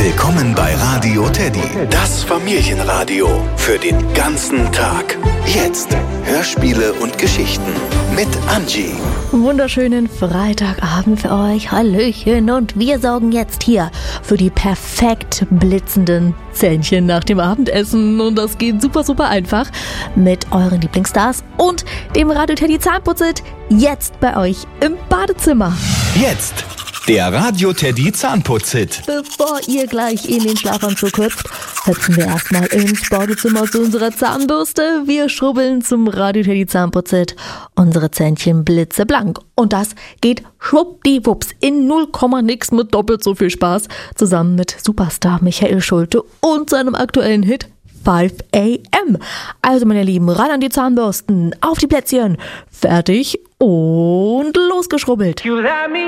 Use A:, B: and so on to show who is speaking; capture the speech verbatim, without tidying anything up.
A: Willkommen bei Radio Teddy, das Familienradio für den ganzen Tag. Jetzt Hörspiele und Geschichten mit Angie.
B: Wunderschönen Freitagabend für euch. Hallöchen. Und wir sorgen jetzt hier für die perfekt blitzenden Zähnchen nach dem Abendessen. Und das geht super, super einfach mit euren Lieblingsstars und dem Radio Teddy Zahnputzit jetzt bei euch im Badezimmer.
A: Jetzt der Radio Teddy Zahnputzit.
B: Bevor ihr gleich in den Schlafanzug hüpft, hüpfen wir erstmal ins Badezimmer zu unserer Zahnbürste. Wir schrubbeln zum Radio Teddy Zahnputzit unsere Zähnchen blitzeblank. Und das geht schwuppdiwupps in null Komma nix mit doppelt so viel Spaß. Zusammen mit Superstar Michael Schulte und seinem aktuellen Hit five a m. Also meine Lieben, ran an die Zahnbürsten, auf die Plätzchen, fertig und losgeschrubbelt.
C: You let me